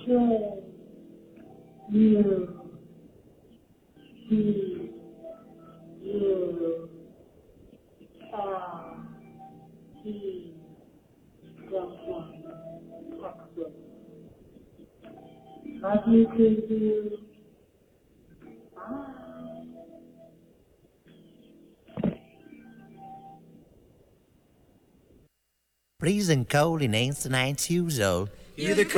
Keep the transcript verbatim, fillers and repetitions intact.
you, he, you, are, he, Junction, Texas. Love you, Kuzu. Bye. Freezing cold in ancient years old. You're the